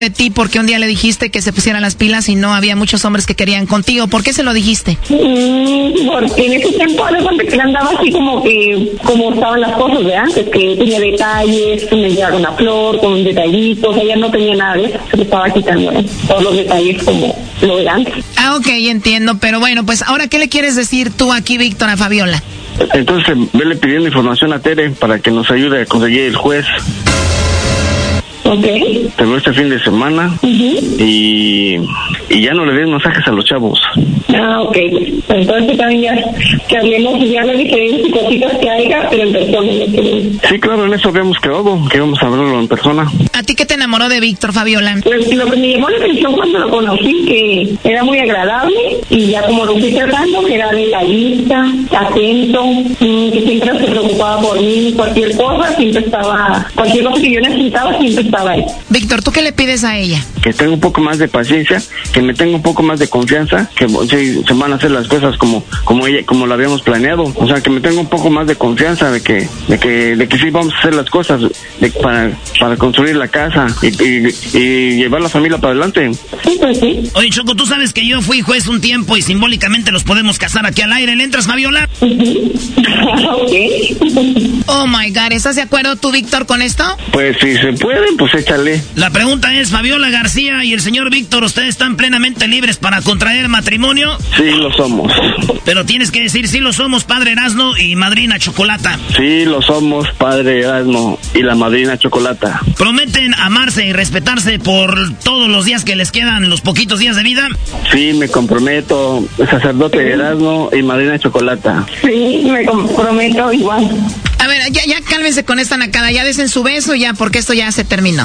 de ti porque un día le dijiste que se pusieran las pilas y no había muchos hombres que querían contigo. ¿Por qué se lo dijiste? Porque en ese tiempo de cuando que andaba así como estaban las cosas de antes, que tenía detalles, que me llevaba una flor con un detallito, o sea, ya no tenía nada de eso, se le estaba quitando todos los detalles como lo de antes. Ah, ok, entiendo, pero bueno, pues ahora, ¿qué le quieres decir tú aquí, Víctor, a Fabiola? Entonces, vele pidiendo información a Tere para que nos ayude a conseguir el juez. Ok. Tengo este fin de semana y ya no le den masajes a los chavos. Ah, ok. Entonces también ya que hablemos ya de diferentes cositas que haya, pero en persona. Sí, claro, en eso habíamos quedado, que íbamos a verlo en persona. ¿A ti qué te enamoró de Víctor, Fabiola? Pues lo que me llamó la atención cuando lo conocí, que era muy agradable, y ya como lo fui tratando, que era detallista, atento, que siempre se preocupaba por mí, cualquier cosa que yo necesitaba, siempre estaba ahí. Víctor, ¿tú qué le pides a ella? Que tenga un poco más de paciencia, que me tenga un poco más de confianza, que sí, se van a hacer las cosas como lo habíamos planeado. O sea, que me tenga un poco más de confianza de que sí vamos a hacer las cosas para construir la casa y llevar la familia para adelante. Sí, pues sí. Oye, Choco, tú sabes que yo fui juez un tiempo y simbólicamente los podemos casar aquí al aire. ¿Le entras, Fabiola? Okay. Oh my God, ¿estás de acuerdo tú, Víctor, con esto? Pues si se puede, pues échale. La pregunta es, Fabiola García y el señor Víctor, ¿ustedes están plenamente libres para contraer matrimonio? Sí, lo somos. Pero tienes que decir, sí lo somos, padre Erasmo y madrina Chocolata. Sí, lo somos, padre Erasmo y la madrina Chocolata. ¿Prometen amarse y respetarse por todos los días que les quedan, los poquitos días de vida? Sí, me comprometo, sacerdote Erasmo y madrina Chocolata. Sí, me comprometo igual. A ver, ya cálmense con esta nacada, ya desen su beso ya, porque esto ya se terminó.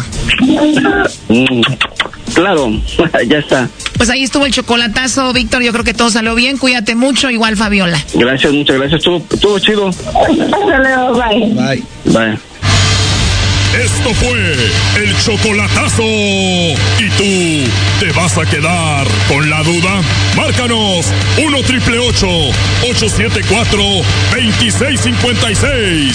Claro, ya está. Pues ahí estuvo el chocolatazo, Víctor, yo creo que todo salió bien, cuídate mucho, igual Fabiola. Gracias, muchas gracias, estuvo chido. Hasta luego, bye. Bye. Bye. Esto fue el chocolatazo. ¿Y tú te vas a quedar con la duda? Márcanos 1-888-874-2656.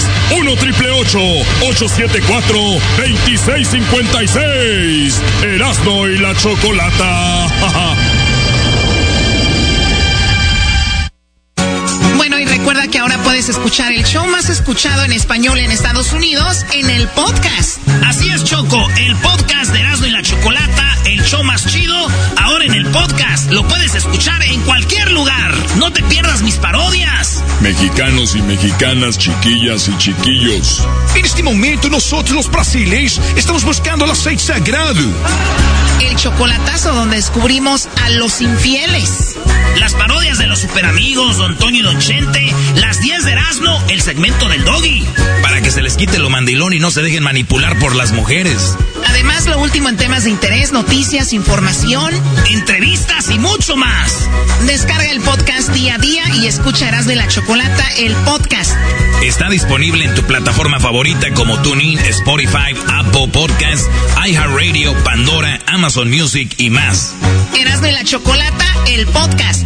1-888-874-2656. Erasmo y la Chocolata. Bueno, y recuerda que ahora puedes escuchar el show más escuchado en español en Estados Unidos en el podcast. Así es, Choco, el podcast de Erasmo y la Chocolata, el show más chido, ahora en el podcast. Lo puedes escuchar en cualquier lugar. No te pierdas mis parodias. Mexicanos y mexicanas, chiquillas y chiquillos. En este momento nosotros los brasileños estamos buscando el aceite sagrado. El chocolatazo donde descubrimos a los infieles. Las parodias de los superamigos, Don Toño y Don Chente, las 10 de Erasmo, el segmento del Doggy. Para que se les quite lo mandilón y no se dejen manipular por las mujeres. Además, lo último en temas de interés, noticias, información, entrevistas y mucho más. Descarga el podcast día a día y escucha Erasmo y la Chocolata, el podcast. Está disponible en tu plataforma favorita como TuneIn, Spotify, Apple Podcasts, iHeartRadio, Pandora, Amazon Music y más. Erasmo y la Chocolata, el podcast.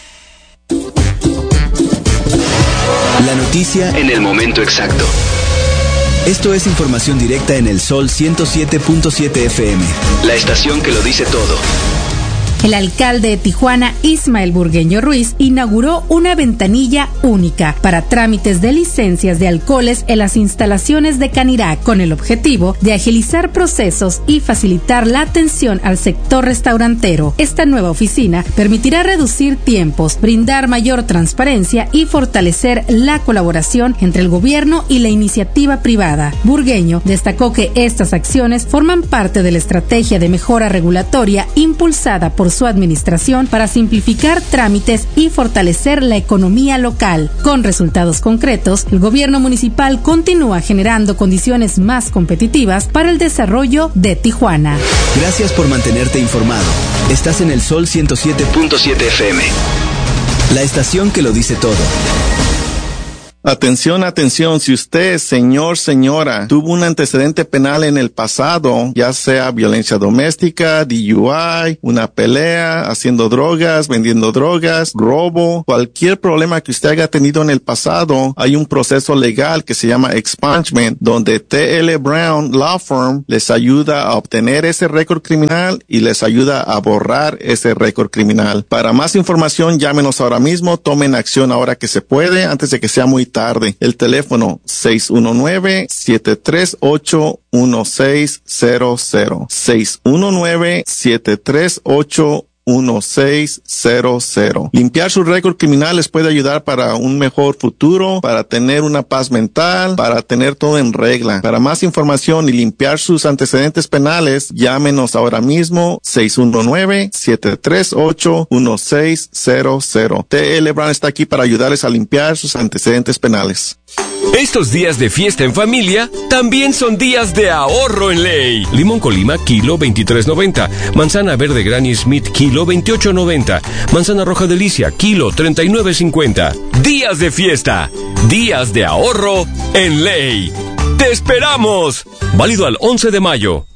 La noticia en el momento exacto. Esto es información directa en el Sol 107.7 FM. La estación que lo dice todo. El alcalde de Tijuana, Ismael Burgueño Ruiz, inauguró una ventanilla única para trámites de licencias de alcoholes en las instalaciones de Canirac, con el objetivo de agilizar procesos y facilitar la atención al sector restaurantero. Esta nueva oficina permitirá reducir tiempos, brindar mayor transparencia y fortalecer la colaboración entre el gobierno y la iniciativa privada. Burgueño destacó que estas acciones forman parte de la estrategia de mejora regulatoria impulsada por su administración para simplificar trámites y fortalecer la economía local. Con resultados concretos, el gobierno municipal continúa generando condiciones más competitivas para el desarrollo de Tijuana. Gracias por mantenerte informado. Estás en el Sol 107.7 FM. La estación que lo dice todo. Atención, atención, si usted, señor, señora, tuvo un antecedente penal en el pasado, ya sea violencia doméstica, DUI, una pelea, haciendo drogas, vendiendo drogas, robo, cualquier problema que usted haya tenido en el pasado, hay un proceso legal que se llama expungement, donde T.L. Brown Law Firm les ayuda a obtener ese récord criminal y les ayuda a borrar ese récord criminal. Para más información, llámenos ahora mismo, tomen acción ahora que se puede, antes de que sea muy tarde. El teléfono 619-738-1600. 619-738-1600. Limpiar su récord criminal les puede ayudar para un mejor futuro, para tener una paz mental, para tener todo en regla. Para más información y limpiar sus antecedentes penales, llámenos ahora mismo 619-738-1600. T.L. Brown está aquí para ayudarles a limpiar sus antecedentes penales. Estos días de fiesta en familia también son días de ahorro en ley. Limón Colima, kilo 23.90. Manzana verde Granny Smith, kilo 28.90. Manzana roja Delicia, kilo 39.50. Días de fiesta, días de ahorro en ley. ¡Te esperamos! Válido al 11 de mayo.